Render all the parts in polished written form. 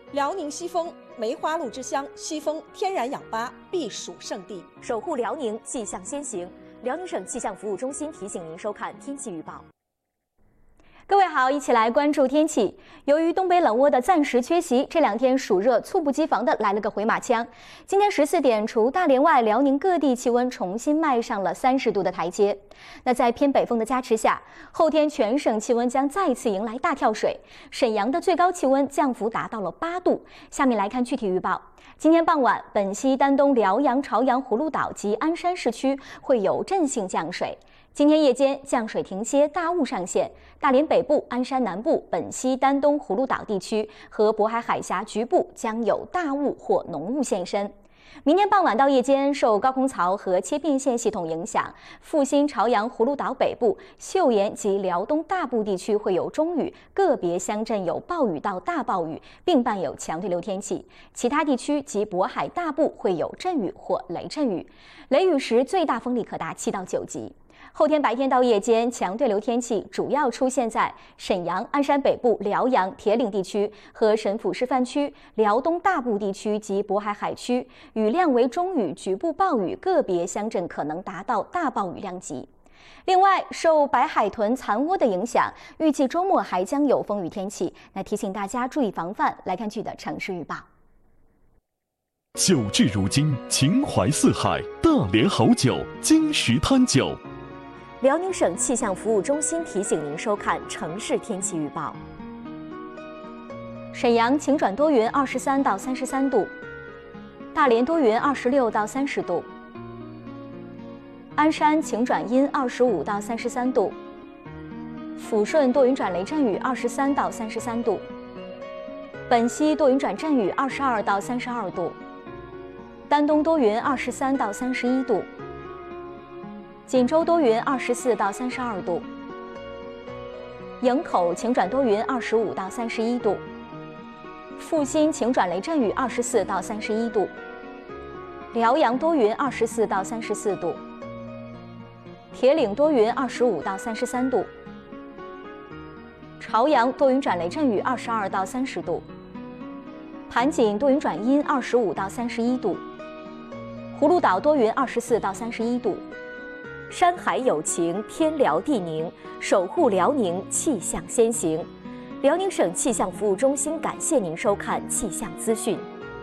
辽宁西丰梅花鹿之乡，西丰天然氧吧避暑胜地， 守护辽宁，气象先行。辽宁省气象服务中心提醒您收看天气预报。各位好，一起来关注天气。由于东北冷窝的暂时缺席，这2天暑热猝不及防的来了个回马枪。今天14点，除大连外，辽宁各地气温重新迈上了30度的台阶。那在偏北风的加持下，后天全省气温将再次迎来大跳水。沈阳的最高气温降幅达到了8度。下面来看具体预报。今天傍晚，本溪、丹东、辽阳、朝阳、葫芦岛及鞍山市区会有阵性降水。今天夜间降水停歇，大雾上现，大连北部、鞍山南部、本溪、丹东、葫芦岛地区和渤海海峡局部将有大雾或浓雾现身。明天傍晚到夜间，受高空槽和切变线系统影响，阜新、朝阳、葫芦岛北部、岫岩及辽东大部地区会有中雨，个别乡镇有暴雨到大暴雨，并伴有强对流天气。其他地区及渤海大部会有阵雨或雷阵雨，雷雨时最大风力可达7到9级。后天白天到夜间，强对流天气主要出现在沈阳、鞍山北部、辽阳、铁岭地区和沈抚示范区、辽东大部地区及渤海海区，雨量为中雨，局部暴雨，个别乡镇可能达到大暴雨量级。另外，受白海豚残窝的影响，预计周末还将有风雨天气。那提醒大家注意防范。来看剧的城市预报。 酒至如今，情怀四海，大连好酒，金石滩酒。 辽宁省气象服务中心提醒您收看城市天气预报。沈阳晴转多云，23到33度；大连多云，26到30度；鞍山晴转阴，25到33度；抚顺多云转雷阵雨，23到33度；本溪多云转阵雨，22到32度；丹东多云，23到31度。锦州多云，24到32度；营口晴转多云，25到31度；阜新晴转雷阵雨，24到31度；辽阳多云，24到34度；铁岭多云，25到33度；朝阳多云转雷阵雨，22到30度；盘锦多云转阴，25到31度；葫芦岛多云，24到31度。山海有情，天辽地宁，守护辽宁，气象先行。辽宁省气象服务中心感谢您收看气象资讯。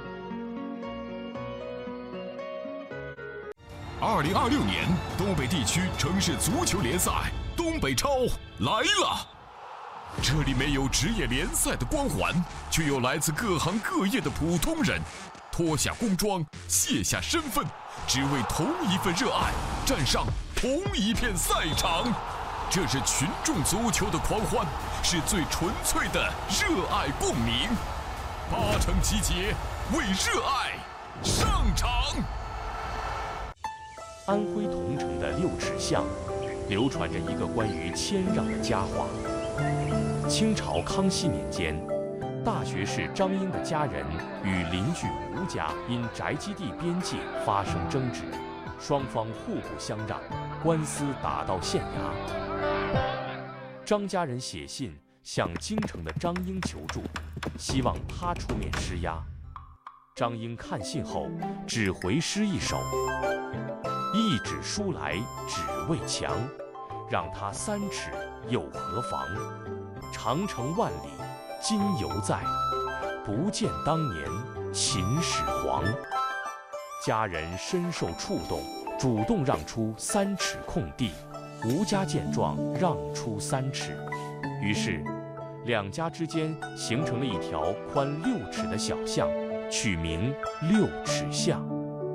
2026年东北地区城市足球联赛东北超来了。这里没有职业联赛的光环，却有来自各行各业的普通人，脱下工装，卸下身份，只为同一份热爱，站上同一片赛场。这是群众足球的狂欢，是最纯粹的热爱共鸣。8城集结，为热爱上场。 安徽桐城的6尺巷，流传着一个关于谦让的佳话。清朝康熙年间，大学士张英的家人与邻居吴家因宅基地边界发生争执，双方互不相让，官司打到县衙。张家人写信向京城的张英求助，希望他出面施压。张英看信后，只回诗一首：一纸书来只为墙，让他3尺又何妨？长城万里今犹在，不见当年秦始皇。家人深受触动，主动让出3尺空地。吴家见状，让出3尺，于是两家之间形成了一条宽6尺的小巷，取名6尺巷。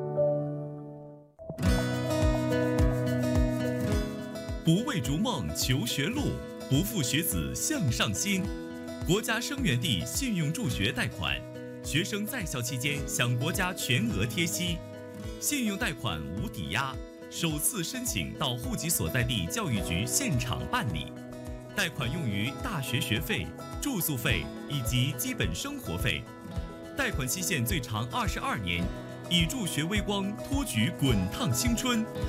不为逐梦求学路，不负学子向上心。国家生源地信用助学贷款，学生在校期间享国家全额贴息，信用贷款无抵押，首次申请到户籍所在地教育局现场办理。贷款用于大学学费、住宿费以及基本生活费。贷款期限最长22年，以助学微光，托举滚烫青春，